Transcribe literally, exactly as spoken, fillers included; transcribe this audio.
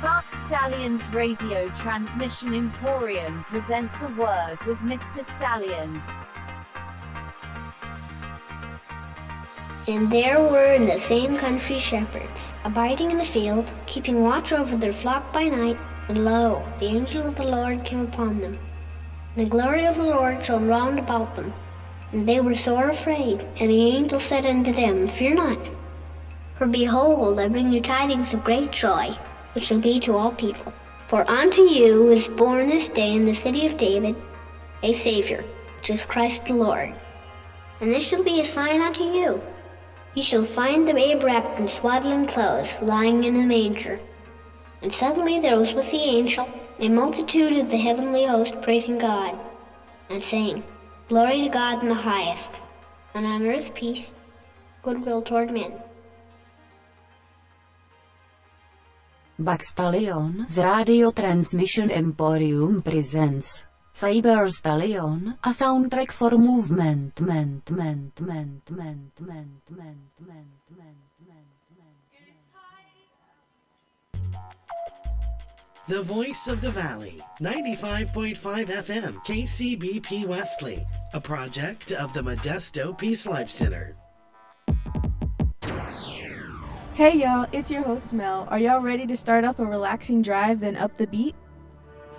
Buck Stallions Radio Transmission Emporium presents A Word with Mister Stallion. And there were in the same country shepherds, abiding in the field, keeping watch over their flock by night. And lo, the angel of the Lord came upon them. And the glory of the Lord shone round about them. And they were sore afraid. And the angel said unto them, Fear not. For behold, I bring you tidings of great joy, which shall be to all people. For unto you is born this day in the city of David a Savior, which is Christ the Lord. And this shall be a sign unto you. Ye shall find the babe wrapped in swaddling clothes, lying in a manger. And suddenly there was with the angel a multitude of the heavenly host praising God, and saying, Glory to God in the highest, and on earth peace, goodwill toward men. Buck Stallion z Radio Transmission Emporium presents Cyber Stallion, a soundtrack for movement, ment, ment, ment, ment, ment, ment, ment, ment, ment, The Voice of the Valley, ninety-five point five F M, K C B P Wesley, a project of the Modesto Peace Life Center. Hey y'all, it's your host Mel. Are y'all ready to start off a relaxing drive then up the beat?